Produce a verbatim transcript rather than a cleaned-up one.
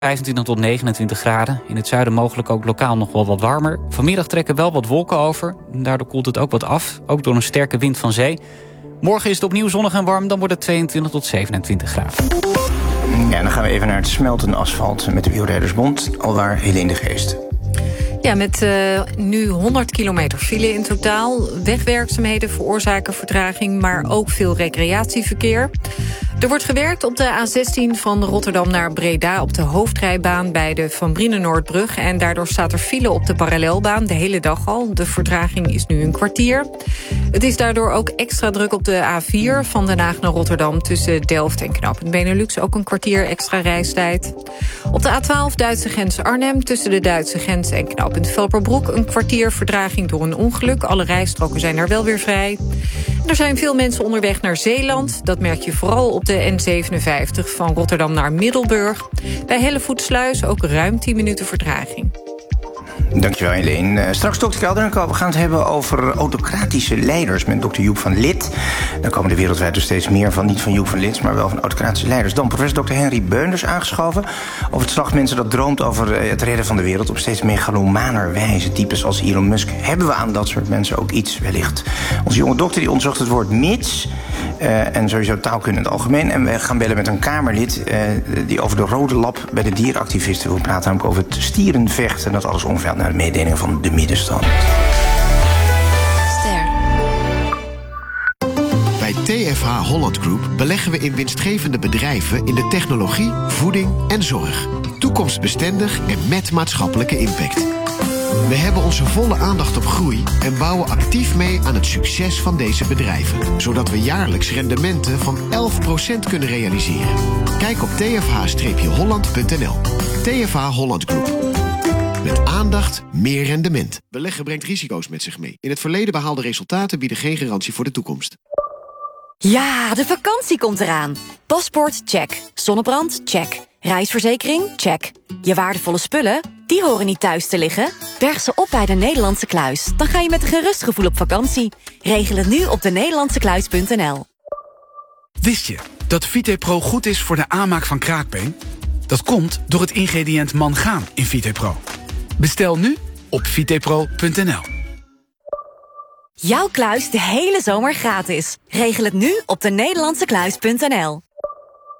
vijfentwintig tot negenentwintig graden. In het zuiden mogelijk ook lokaal nog wel wat warmer. Vanmiddag trekken wel wat wolken over. Daardoor koelt het ook wat af. Ook door een sterke wind van zee. Morgen is het opnieuw zonnig en warm. Dan wordt het tweeëntwintig tot zevenentwintig graden. Ja, dan gaan we even naar het smeltende asfalt met de Wielrijdersbond. Alwaar Helene de Geest. Ja, met uh, nu honderd kilometer file in totaal. Wegwerkzaamheden veroorzaken vertraging, maar ook veel recreatieverkeer. Er wordt gewerkt op de A zestien van Rotterdam naar Breda op de hoofdrijbaan bij de Van Brienenoordbrug. En daardoor staat er file op de parallelbaan de hele dag al. De vertraging is nu een kwartier. Het is daardoor ook extra druk op de A vier van Den Haag naar Rotterdam tussen Delft en Knooppunt Benelux. Ook een kwartier extra reistijd. Op de A twaalf Duitse grens Arnhem tussen de Duitse grens en Knooppunt Velperbroek een kwartier vertraging door een ongeluk. Alle rijstroken zijn er wel weer vrij. Er zijn veel mensen onderweg naar Zeeland. Dat merk je vooral op de N zevenenvijftig van Rotterdam naar Middelburg. Bij Hellevoetsluis ook ruim tien minuten vertraging. Dankjewel, Helene. Uh, straks dokter Kelder. We gaan het hebben over autocratische leiders met dokter Joep van Lith. Dan komen er wereldwijd dus steeds meer van. Niet van Joep van Lith, maar wel van autocratische leiders. Dan professor dokter Henry Beunders aangeschoven. Over het slag mensen dat droomt over het redden van de wereld op steeds megalomaner wijze. Types als Elon Musk. Hebben we aan dat soort mensen ook iets wellicht? Onze jonge dokter die onderzocht het woord mits. Uh, en sowieso taalkunde in het algemeen. En we gaan bellen met een Kamerlid uh, die over de rode lap bij de dieractivisten wil praten. Namelijk over het stierenvechten en dat alles ongeveer naar de mededelingen van de middenstand. Ster. Bij T F H Holland Group beleggen we in winstgevende bedrijven in de technologie, voeding en zorg. Toekomstbestendig en met maatschappelijke impact. We hebben onze volle aandacht op groei en bouwen actief mee aan het succes van deze bedrijven. Zodat we jaarlijks rendementen van elf procent kunnen realiseren. Kijk op t f h holland punt n l. T F H Holland Group. Met aandacht, meer rendement. Beleggen brengt risico's met zich mee. In het verleden behaalde resultaten bieden geen garantie voor de toekomst. Ja, de vakantie komt eraan. Paspoort, check. Zonnebrand, check. Reisverzekering, check. Je waardevolle spullen, die horen niet thuis te liggen. Berg ze op bij de Nederlandse Kluis. Dan ga je met een gerust gevoel op vakantie. Regel het nu op de nederlandse kluis punt n l. Wist je dat VitePro goed is voor de aanmaak van kraakbeen? Dat komt door het ingrediënt mangaan in VitePro. Bestel nu op vitepro punt n l. Jouw kluis de hele zomer gratis. Regel het nu op de nederlandse kluis punt n l.